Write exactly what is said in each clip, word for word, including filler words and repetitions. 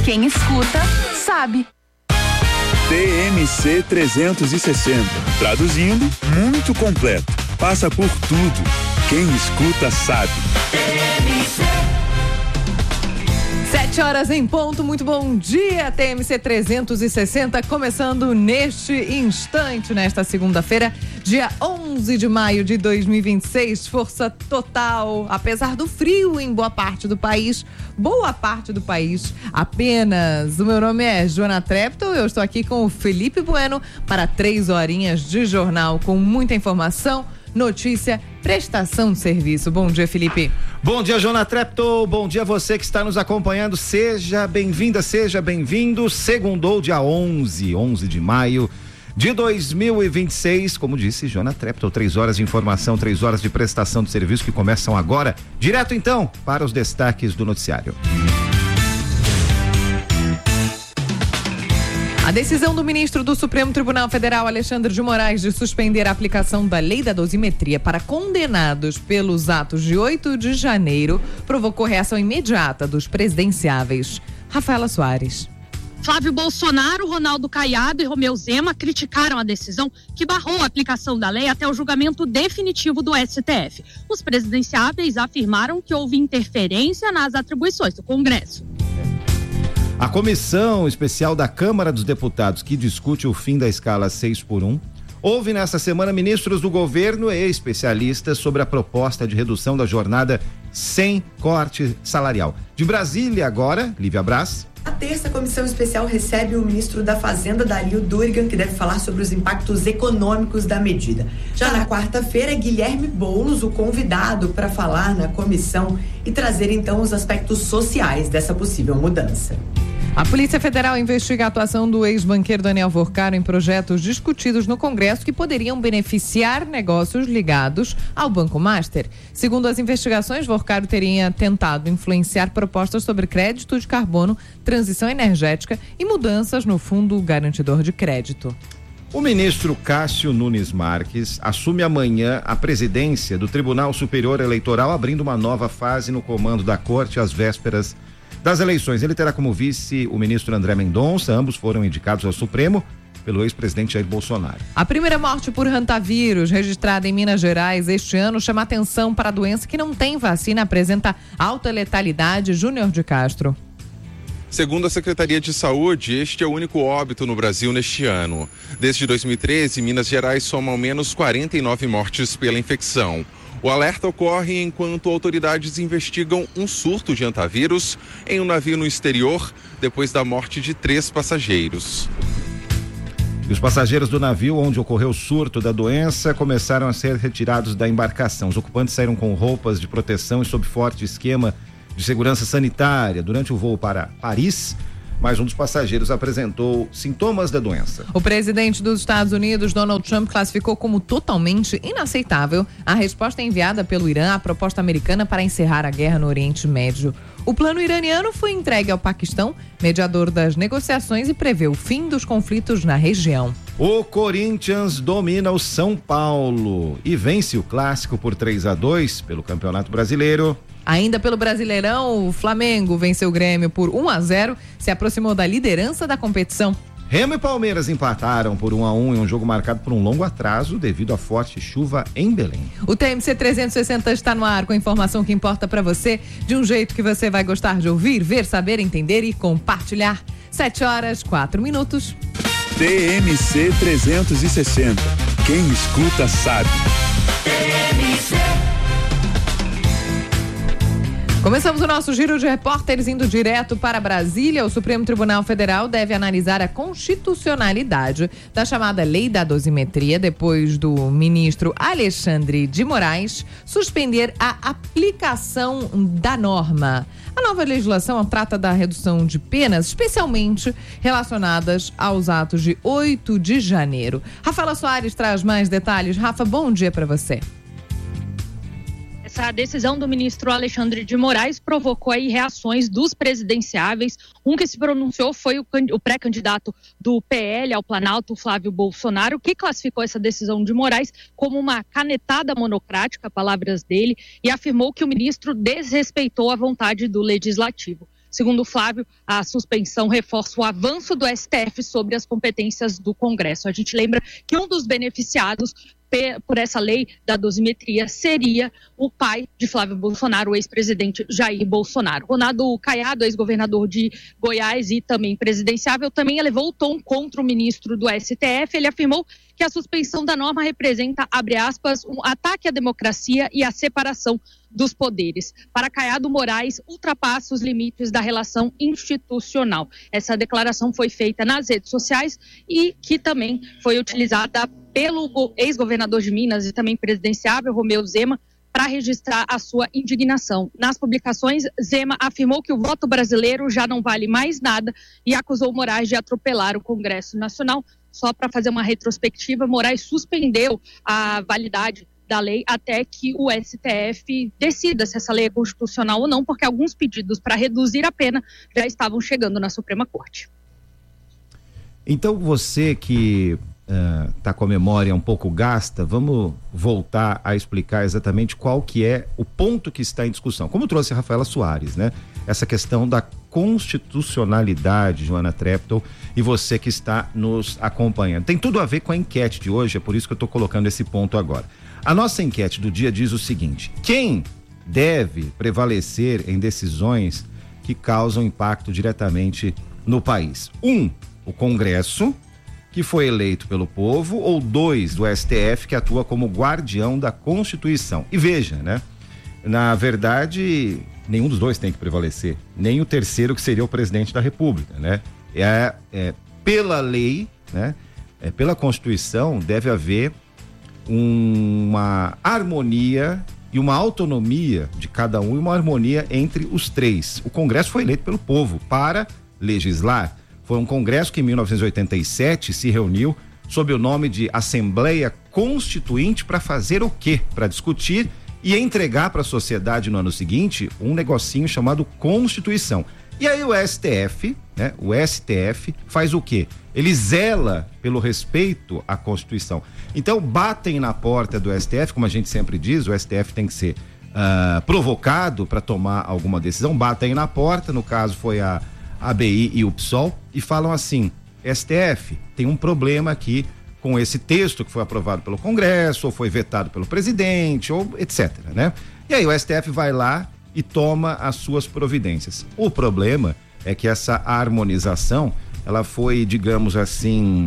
Quem escuta, sabe. T M C trezentos e sessenta. Traduzindo, muito completo. Passa por tudo. Quem escuta, sabe. Sete horas em ponto, muito bom dia, T M C trezentos e sessenta, começando neste instante, nesta segunda-feira, dia onze de maio de dois mil e vinte e seis, força total, apesar do frio em boa parte do país, boa parte do país apenas. O meu nome é Joana Trepto, eu estou aqui com o Felipe Bueno para três horinhas de jornal com muita informação, notícia, prestação de serviço. Bom dia, Felipe. Bom dia, Joana Trepto. Bom dia a você que está nos acompanhando. Seja bem-vinda, seja bem-vindo. Segundou, dia onze, onze de maio de dois mil e vinte e seis. Como disse Joana Trepto, três horas de informação, três horas de prestação de serviço que começam agora. Direto, então, para os destaques do noticiário. A decisão do ministro do Supremo Tribunal Federal, Alexandre de Moraes, de suspender a aplicação da lei da dosimetria para condenados pelos atos de oito de janeiro provocou reação imediata dos presidenciáveis. Rafaela Soares. Flávio Bolsonaro, Ronaldo Caiado e Romeu Zema criticaram a decisão que barrou a aplicação da lei até o julgamento definitivo do S T F. Os presidenciáveis afirmaram que houve interferência nas atribuições do Congresso. A comissão especial da Câmara dos Deputados, que discute o fim da escala seis por um, ouve nesta semana ministros do governo e especialistas sobre a proposta de redução da jornada sem corte salarial. De Brasília agora, Lívia Braz. A terça comissão especial recebe o ministro da Fazenda, Dario Durigan, que deve falar sobre os impactos econômicos da medida. Já na quarta-feira, Guilherme Boulos, o convidado para falar na comissão e trazer então os aspectos sociais dessa possível mudança. A Polícia Federal investiga a atuação do ex-banqueiro Daniel Vorcaro em projetos discutidos no Congresso que poderiam beneficiar negócios ligados ao Banco Master. Segundo as investigações, Vorcaro teria tentado influenciar propostas sobre crédito de carbono, transição energética e mudanças no Fundo Garantidor de Crédito. O ministro Cássio Nunes Marques assume amanhã a presidência do Tribunal Superior Eleitoral, abrindo uma nova fase no comando da Corte às vésperas das eleições. Ele terá como vice o ministro André Mendonça, ambos foram indicados ao Supremo pelo ex-presidente Jair Bolsonaro. A primeira morte por hantavírus registrada em Minas Gerais este ano chama atenção para a doença que não tem vacina, apresenta alta letalidade. Júnior de Castro. Segundo a Secretaria de Saúde, este é o único óbito no Brasil neste ano. Desde dois mil e treze, Minas Gerais soma ao menos quarenta e nove mortes pela infecção. O alerta ocorre enquanto autoridades investigam um surto de hantavírus em um navio no exterior, depois da morte de três passageiros. E os passageiros do navio onde ocorreu o surto da doença começaram a ser retirados da embarcação. Os ocupantes saíram com roupas de proteção e sob forte esquema de segurança sanitária. Durante o voo para Paris, mais um dos passageiros apresentou sintomas da doença. O presidente dos Estados Unidos, Donald Trump, classificou como totalmente inaceitável a resposta enviada pelo Irã à proposta americana para encerrar a guerra no Oriente Médio. O plano iraniano foi entregue ao Paquistão, mediador das negociações, e prevê o fim dos conflitos na região. O Corinthians domina o São Paulo e vence o clássico por três a dois pelo Campeonato Brasileiro. Ainda pelo Brasileirão, o Flamengo venceu o Grêmio por um a zero, se aproximou da liderança da competição. Remo e Palmeiras empataram por um a um em um jogo marcado por um longo atraso devido à forte chuva em Belém. O T M C trezentos e sessenta está no ar com a informação que importa para você, de um jeito que você vai gostar de ouvir, ver, saber, entender e compartilhar. Sete horas, quatro minutos. T M C trezentos e sessenta. Quem escuta sabe. T M C. Começamos o nosso giro de repórteres indo direto para Brasília. O Supremo Tribunal Federal deve analisar a constitucionalidade da chamada Lei da Dosimetria, depois do ministro Alexandre de Moraes suspender a aplicação da norma. A nova legislação trata da redução de penas, especialmente relacionadas aos atos de oito de janeiro. Rafaela Soares traz mais detalhes. Rafa, bom dia para você. Essa decisão do ministro Alexandre de Moraes provocou aí reações dos presidenciáveis. Um que se pronunciou foi o, o pré-candidato do P L ao Planalto, Flávio Bolsonaro, que classificou essa decisão de Moraes como uma canetada monocrática, palavras dele, e afirmou que o ministro desrespeitou a vontade do legislativo. Segundo Flávio, a suspensão reforça o avanço do S T F sobre as competências do Congresso. A gente lembra que um dos beneficiados por essa lei da dosimetria seria o pai de Flávio Bolsonaro, o ex-presidente Jair Bolsonaro. Ronaldo Caiado, ex-governador de Goiás e também presidenciável, também elevou o tom contra o ministro do S T F. Ele afirmou que a suspensão da norma representa, abre aspas, um ataque à democracia e à separação dos poderes. Para Caiado, Moraes ultrapassa os limites da relação institucional. Essa declaração foi feita nas redes sociais e que também foi utilizada pelo ex-governador de Minas e também presidenciável, Romeu Zema, para registrar a sua indignação. Nas publicações, Zema afirmou que o voto brasileiro já não vale mais nada e acusou Moraes de atropelar o Congresso Nacional. Só para fazer uma retrospectiva, Moraes suspendeu a validade da lei até que o S T F decida se essa lei é constitucional ou não, porque alguns pedidos para reduzir a pena já estavam chegando na Suprema Corte. Então você que está uh, com a memória um pouco gasta, vamos voltar a explicar exatamente qual que é o ponto que está em discussão. Como trouxe a Rafaela Soares, né? Essa questão da constitucionalidade, Joana Treptow, e você que está nos acompanhando. Tem tudo a ver com a enquete de hoje, é por isso que eu estou colocando esse ponto agora. A nossa enquete do dia diz o seguinte: quem deve prevalecer em decisões que causam impacto diretamente no país? Um, o Congresso, que foi eleito pelo povo, ou dois, do S T F, que atua como guardião da Constituição. E veja, né? Na verdade, nenhum dos dois tem que prevalecer, nem o terceiro, que seria o presidente da República, né? É, é, pela lei, né? É, pela Constituição, deve haver uma harmonia e uma autonomia de cada um e uma harmonia entre os três. O Congresso foi eleito pelo povo para legislar. Foi um congresso que em mil novecentos e oitenta e sete se reuniu sob o nome de Assembleia Constituinte para fazer o quê? Para discutir e entregar para a sociedade no ano seguinte um negocinho chamado Constituição. E aí o S T F, né? O S T F faz o quê? Ele zela pelo respeito à Constituição. Então batem na porta do S T F, como a gente sempre diz, o S T F tem que ser uh, provocado para tomar alguma decisão. Batem na porta, no caso foi a A B I e o P SOL, e falam assim: S T F, tem um problema aqui com esse texto que foi aprovado pelo Congresso, ou foi vetado pelo presidente, ou etcétera, né? E aí o S T F vai lá e toma as suas providências. O problema é que essa harmonização, ela foi, digamos assim,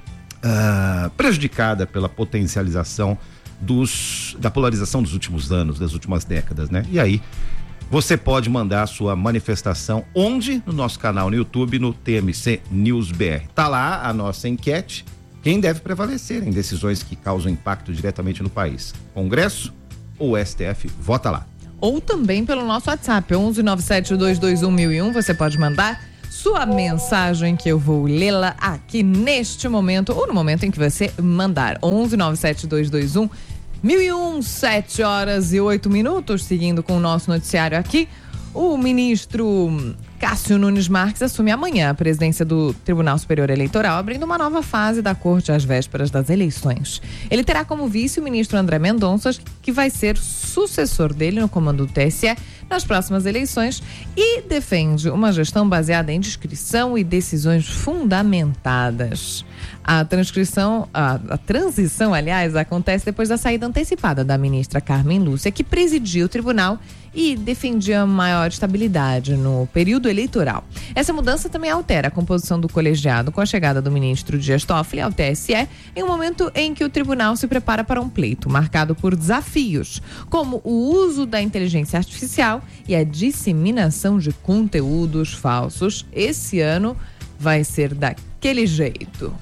uh, prejudicada pela potencialização dos, da polarização dos últimos anos, das últimas décadas, né? E aí você pode mandar a sua manifestação onde? No nosso canal no YouTube, no T M C News B R. Tá lá a nossa enquete. Quem deve prevalecer em decisões que causam impacto diretamente no país? Congresso ou S T F? Vota lá. Ou também pelo nosso WhatsApp, onze nove sete dois dois um mil e um, você pode mandar sua mensagem que eu vou lê-la aqui neste momento, ou no momento em que você mandar. onze nove sete dois dois um mil e um, sete horas e oito minutos, seguindo com o nosso noticiário aqui. O ministro Cássio Nunes Marques assume amanhã a presidência do Tribunal Superior Eleitoral, abrindo uma nova fase da corte às vésperas das eleições. Ele terá como vice o ministro André Mendonça, que vai ser sucessor dele no comando do T S E nas próximas eleições, e defende uma gestão baseada em discrição e decisões fundamentadas. A transcrição, a, a transição, aliás, acontece depois da saída antecipada da ministra Carmen Lúcia, que presidia o tribunal e defendia maior estabilidade no período eleitoral. Essa mudança também altera a composição do colegiado com a chegada do ministro Dias Toffoli ao T S E em um momento em que o tribunal se prepara para um pleito marcado por desafios, como o uso da inteligência artificial e a disseminação de conteúdos falsos. Esse ano vai ser daquele jeito.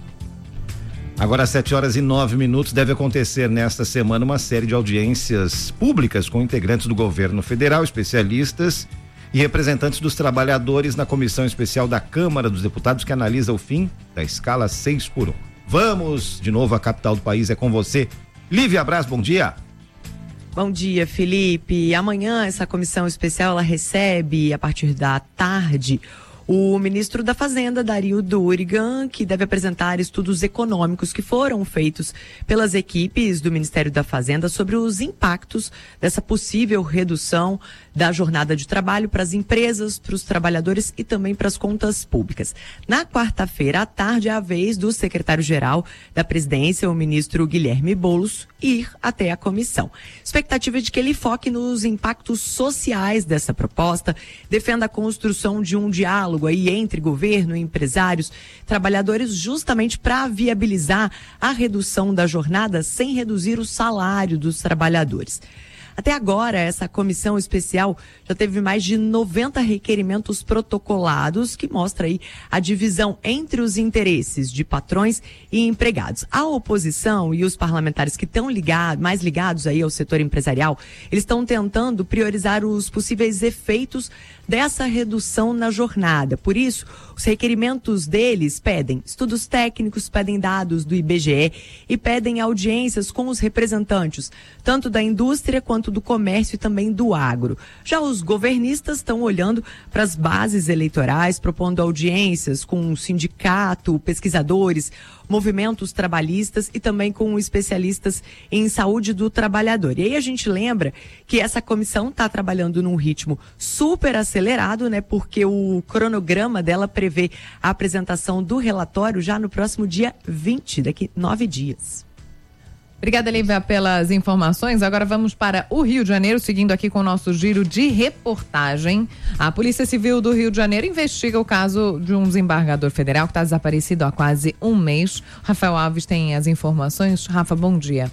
Agora, às sete horas e nove minutos, deve acontecer nesta semana uma série de audiências públicas com integrantes do governo federal, especialistas e representantes dos trabalhadores na comissão especial da Câmara dos Deputados que analisa o fim da escala seis por um. Vamos de novo à capital do país, é com você. Lívia Braz, bom dia. Bom dia, Felipe. Amanhã essa comissão especial ela recebe, a partir da tarde, o ministro da Fazenda, Dario Durigan, que deve apresentar estudos econômicos que foram feitos pelas equipes do Ministério da Fazenda sobre os impactos dessa possível redução da jornada de trabalho para as empresas, para os trabalhadores e também para as contas públicas. Na quarta-feira à tarde é a vez do secretário-geral da Presidência, o ministro Guilherme Boulos, ir até a comissão. Expectativa de que ele foque nos impactos sociais dessa proposta, defenda a construção de um diálogo aí entre governo, empresários, trabalhadores, justamente para viabilizar a redução da jornada sem reduzir o salário dos trabalhadores. Até agora, essa comissão especial já teve mais de noventa requerimentos protocolados, que mostra aí a divisão entre os interesses de patrões e empregados. A oposição e os parlamentares que estão ligados, mais ligados aí ao setor empresarial, eles estão tentando priorizar os possíveis efeitos dessa redução na jornada. Por isso, os requerimentos deles pedem estudos técnicos, pedem dados do I B G E e pedem audiências com os representantes, tanto da indústria quanto do comércio e também do agro. Já os governistas estão olhando para as bases eleitorais, propondo audiências com o sindicato, pesquisadores, movimentos trabalhistas e também com especialistas em saúde do trabalhador. E aí a gente lembra que essa comissão está trabalhando num ritmo super acelerado, né? Porque o cronograma dela prevê a apresentação do relatório já no próximo dia vinte, daqui nove dias. Obrigada, Lívia, pelas informações. Agora vamos para o Rio de Janeiro, seguindo aqui com o nosso giro de reportagem. A Polícia Civil do Rio de Janeiro investiga o caso de um desembargador federal que está desaparecido há quase um mês. Rafael Alves tem as informações. Rafa, bom dia.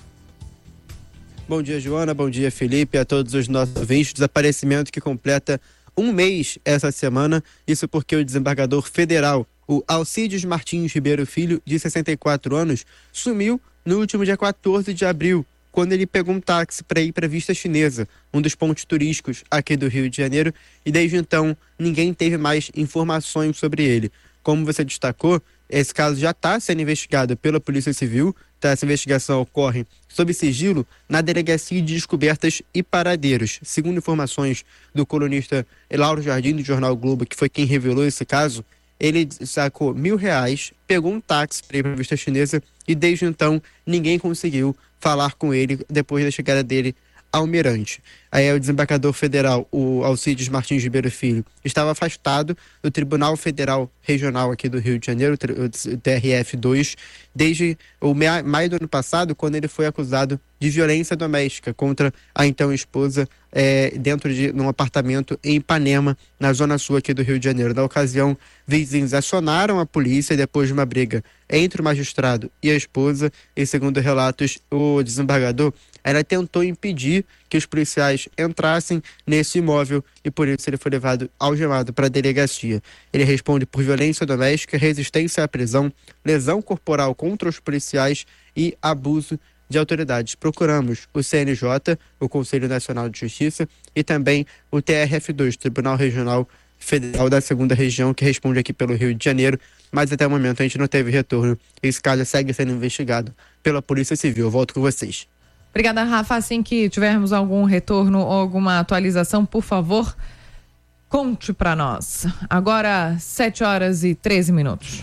Bom dia, Joana. Bom dia, Felipe. A todos os nossos ouvintes. Desaparecimento que completa um mês essa semana. Isso porque o desembargador federal, o Alcides Martins Ribeiro Filho, de sessenta e quatro anos, sumiu no último dia quatorze de abril, quando ele pegou um táxi para ir para a Vista Chinesa, um dos pontos turísticos aqui do Rio de Janeiro, e desde então ninguém teve mais informações sobre ele. Como você destacou, esse caso já está sendo investigado pela Polícia Civil, tá? Essa investigação ocorre sob sigilo na Delegacia de Descobertas e Paradeiros. Segundo informações do colunista Lauro Jardim, do Jornal o Globo, que foi quem revelou esse caso, ele sacou mil reais, pegou um táxi para ir para a Vista Chinesa e desde então ninguém conseguiu falar com ele depois da chegada dele ao Mirante. Aí o desembargador federal, o Alcides Martins Ribeiro Filho, estava afastado do Tribunal Federal Regional aqui do Rio de Janeiro, o T R F dois, desde o maio do ano passado, quando ele foi acusado de violência doméstica contra a então esposa é, dentro de um apartamento em Ipanema, na zona sul aqui do Rio de Janeiro. Na ocasião, vizinhos acionaram a polícia e depois de uma briga entre o magistrado e a esposa, e segundo relatos, o desembargador ela tentou impedir que os policiais entrassem nesse imóvel e por isso ele foi levado algemado para a delegacia. Ele responde por violência doméstica, resistência à prisão, lesão corporal contra os policiais e abuso de autoridades. Procuramos o C N J, o Conselho Nacional de Justiça, e também o T R F dois, Tribunal Regional Federal da Segunda Região, que responde aqui pelo Rio de Janeiro, mas até o momento a gente não teve retorno. Esse caso segue sendo investigado pela Polícia Civil. Eu volto com vocês. Obrigada, Rafa. Assim que tivermos algum retorno ou alguma atualização, por favor, conte para nós. Agora, sete horas e treze minutos.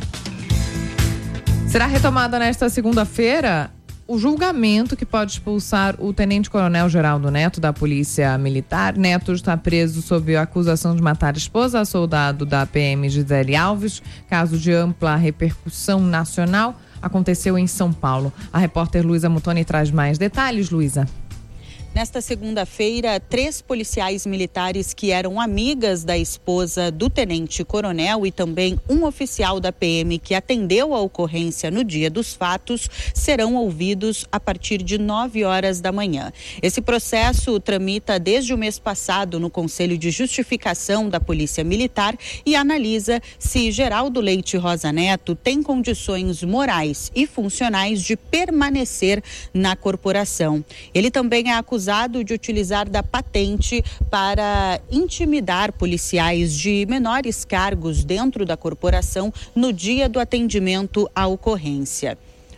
Será retomada nesta segunda-feira o julgamento que pode expulsar o tenente-coronel Geraldo Neto da Polícia Militar. Neto está preso sob a acusação de matar a esposa, a soldado da P M Gisele Alves. Caso de ampla repercussão nacional, aconteceu em São Paulo. A repórter Luísa Mutoni traz mais detalhes. Luísa. Nesta segunda-feira, três policiais militares que eram amigas da esposa do tenente-coronel e também um oficial da P M que atendeu a ocorrência no dia dos fatos serão ouvidos a partir de nove horas da manhã. Esse processo tramita desde o mês passado no Conselho de Justificação da Polícia Militar e analisa se Geraldo Leite Rosa Neto tem condições morais e funcionais de permanecer na corporação. Ele também é acusado de utilizar da patente para intimidar policiais de menores cargos dentro da corporação no dia do atendimento à ocorrência.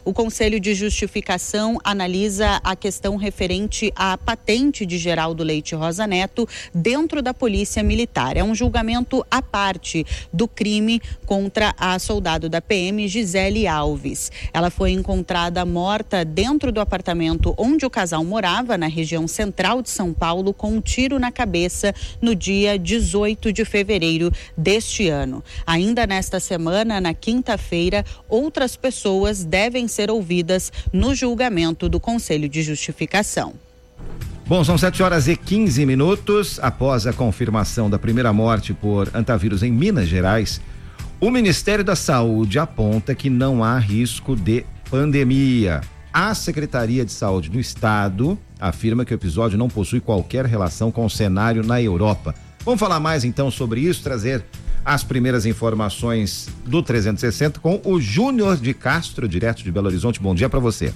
O Conselho de Justificação analisa a questão referente à patente de Geraldo Leite Rosa Neto dentro da Polícia Militar. É um julgamento à parte do crime contra a soldado da P M, Gisele Alves. Ela foi encontrada morta dentro do apartamento onde o casal morava, na região central de São Paulo, com um tiro na cabeça no dia dezoito de fevereiro deste ano. Ainda nesta semana, na quinta-feira, outras pessoas devem ser ouvidas no julgamento do Conselho de Justificação. Bom, são sete horas e quinze minutos. Após a confirmação da primeira morte por antavírus em Minas Gerais, o Ministério da Saúde aponta que não há risco de pandemia. A Secretaria de Saúde do Estado afirma que o episódio não possui qualquer relação com o cenário na Europa. Vamos falar mais então sobre isso, trazer as primeiras informações do trezentos e sessenta com o Júnior de Castro, direto de Belo Horizonte. Bom dia para você.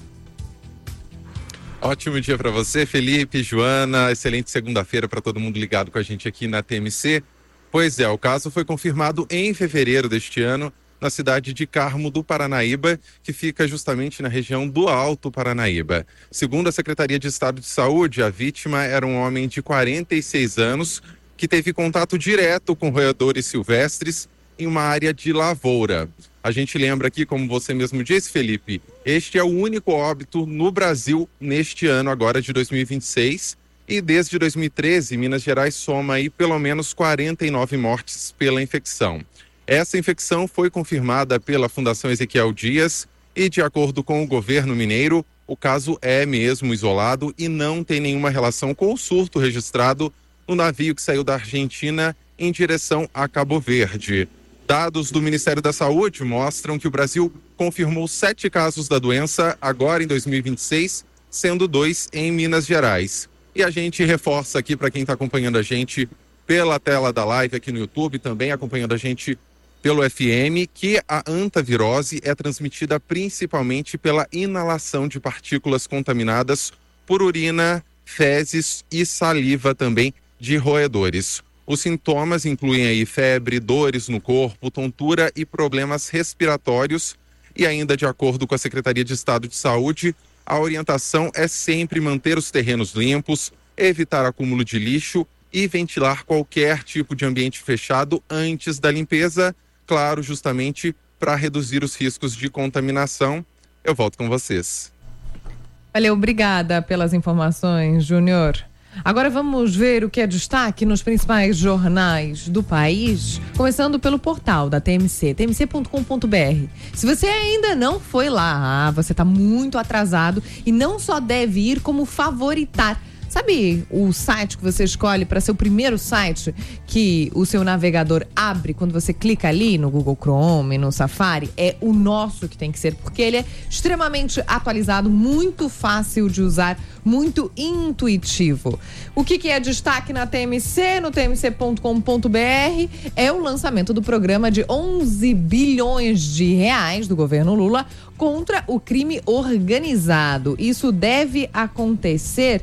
Ótimo dia para você, Felipe, Joana. Excelente segunda-feira para todo mundo ligado com a gente aqui na T M C. Pois é, o caso foi confirmado em fevereiro deste ano na cidade de Carmo do Paranaíba, que fica justamente na região do Alto Paranaíba. Segundo a Secretaria de Estado de Saúde, a vítima era um homem de quarenta e seis anos que teve contato direto com roedores silvestres em uma área de lavoura. A gente lembra aqui, como você mesmo disse, Felipe, este é o único óbito no Brasil neste ano agora de dois mil e vinte e seis, e desde dois mil e treze, Minas Gerais soma aí pelo menos quarenta e nove mortes pela infecção. Essa infecção foi confirmada pela Fundação Ezequiel Dias e, de acordo com o governo mineiro, o caso é mesmo isolado e não tem nenhuma relação com o surto registrado no navio que saiu da Argentina em direção a Cabo Verde. Dados do Ministério da Saúde mostram que o Brasil confirmou sete casos da doença agora em dois mil e vinte e seis, sendo dois em Minas Gerais. E a gente reforça aqui para quem está acompanhando a gente pela tela da live aqui no YouTube, também acompanhando a gente pelo F M, que a antavirose é transmitida principalmente pela inalação de partículas contaminadas por urina, fezes e saliva também de roedores. Os sintomas incluem aí febre, dores no corpo, tontura e problemas respiratórios. E ainda, de acordo com a Secretaria de Estado de Saúde, a orientação é sempre manter os terrenos limpos, evitar acúmulo de lixo e ventilar qualquer tipo de ambiente fechado antes da limpeza, claro, justamente para reduzir os riscos de contaminação. Eu volto com vocês. Valeu, obrigada pelas informações, Júnior. Agora vamos ver o que é destaque nos principais jornais do país, começando pelo portal da T M C, t m c ponto com ponto b r. Se você ainda não foi lá, você está muito atrasado e não só deve ir, como favoritar. Sabe o site que você escolhe para ser o primeiro site que o seu navegador abre quando você clica ali no Google Chrome, no Safari? É o nosso que tem que ser, porque ele é extremamente atualizado, muito fácil de usar, muito intuitivo. O que, que é destaque na T M C, no t m c ponto com ponto b r? É o lançamento do programa de onze bilhões de reais do governo Lula contra o crime organizado. Isso deve acontecer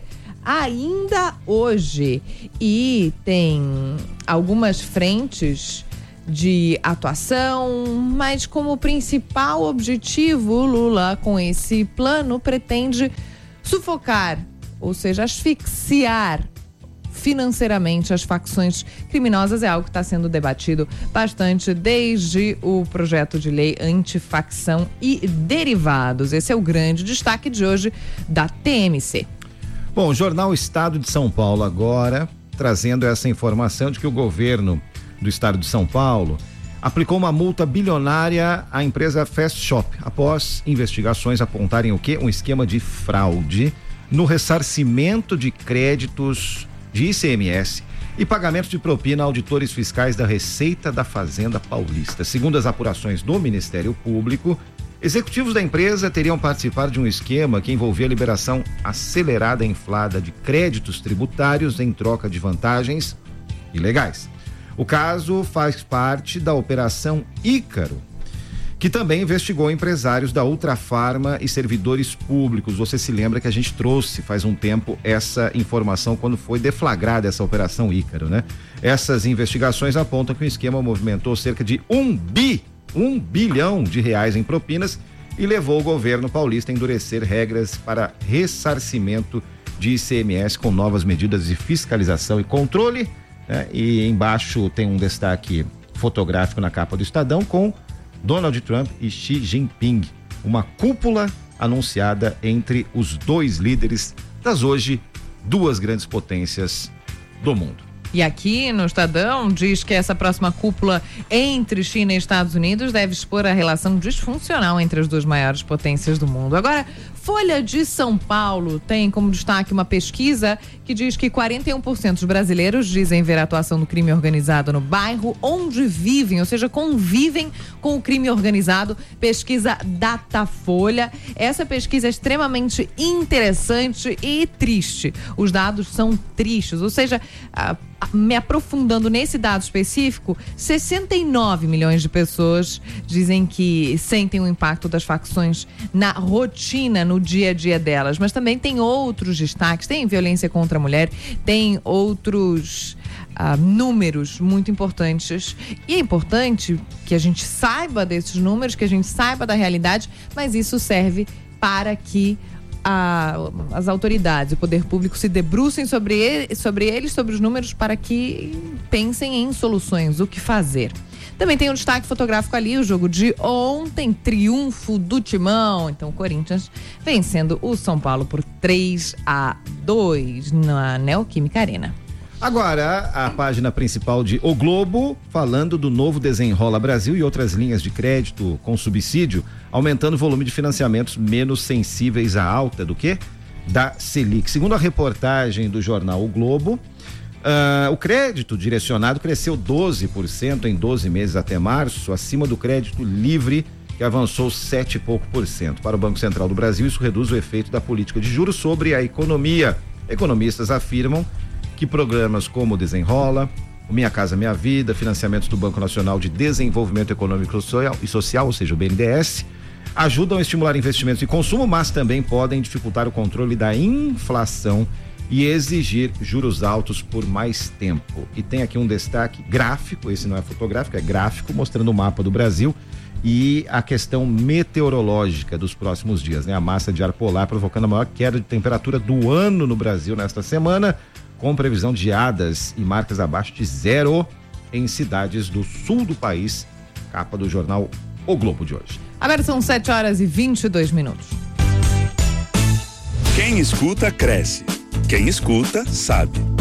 ainda hoje, e tem algumas frentes de atuação, mas como principal objetivo, Lula, com esse plano, pretende sufocar, ou seja, asfixiar financeiramente as facções criminosas. É algo que está sendo debatido bastante desde o projeto de lei antifacção e derivados. Esse é o grande destaque de hoje da T M C. Bom, o Jornal Estado de São Paulo agora trazendo essa informação de que o governo do Estado de São Paulo aplicou uma multa bilionária à empresa Fast Shop após investigações apontarem o quê? Um esquema de fraude no ressarcimento de créditos de I C M S e pagamento de propina a auditores fiscais da Receita da Fazenda Paulista. Segundo as apurações do Ministério Público, executivos da empresa teriam participado de um esquema que envolvia a liberação acelerada e inflada de créditos tributários em troca de vantagens ilegais. O caso faz parte da Operação Ícaro, que também investigou empresários da Ultrafarma e servidores públicos. Você se lembra que a gente trouxe faz um tempo essa informação quando foi deflagrada essa Operação Ícaro, né? Essas investigações apontam que o esquema movimentou cerca de um bi Um bilhão de reais em propinas e levou o governo paulista a endurecer regras para ressarcimento de I C M S com novas medidas de fiscalização e controle, né? E embaixo tem um destaque fotográfico na capa do Estadão com Donald Trump e Xi Jinping, uma cúpula anunciada entre os dois líderes das hoje duas grandes potências do mundo. E aqui no Estadão diz que essa próxima cúpula entre China e Estados Unidos deve expor a relação disfuncional entre as duas maiores potências do mundo. Agora, Folha de São Paulo tem como destaque uma pesquisa que diz que quarenta e um por cento dos brasileiros dizem ver a atuação do crime organizado no bairro onde vivem, ou seja, convivem com o crime organizado. Pesquisa Datafolha. Essa pesquisa é extremamente interessante e triste. Os dados são tristes, ou seja, a me aprofundando nesse dado específico, sessenta e nove milhões de pessoas dizem que sentem o impacto das facções na rotina, no dia a dia delas. Mas também tem outros destaques, tem violência contra a mulher, tem outros ah, números muito importantes. E é importante que a gente saiba desses números, que a gente saiba da realidade, mas isso serve para que A, as autoridades, o poder público se debrucem sobre, ele, sobre eles, sobre os números, para que pensem em soluções, o que fazer. Também tem um destaque fotográfico ali, o jogo de ontem, triunfo do Timão. Então, o Corinthians vencendo o São Paulo por três a dois na Neoquímica Arena. Agora, a página principal de O Globo, falando do novo Desenrola Brasil e outras linhas de crédito com subsídio, aumentando o volume de financiamentos menos sensíveis à alta do que? Da Selic. Segundo a reportagem do jornal O Globo, uh, o crédito direcionado cresceu doze por cento em doze meses até março, acima do crédito livre, que avançou sete e pouco por cento. Para o Banco Central do Brasil, isso reduz o efeito da política de juros sobre a economia. Economistas afirmam que programas como o Desenrola, o Minha Casa Minha Vida, financiamentos do Banco Nacional de Desenvolvimento Econômico e Social, ou seja, o B N D E S, ajudam a estimular investimentos e consumo, mas também podem dificultar o controle da inflação e exigir juros altos por mais tempo. E tem aqui um destaque gráfico, esse não é fotográfico, é gráfico, mostrando o mapa do Brasil e a questão meteorológica dos próximos dias, né? A massa de ar polar provocando a maior queda de temperatura do ano no Brasil nesta semana, com previsão de geadas e marcas abaixo de zero em cidades do sul do país. Capa do jornal O Globo de hoje. Agora são sete horas e vinte e dois minutos. Quem escuta, cresce. Quem escuta, sabe.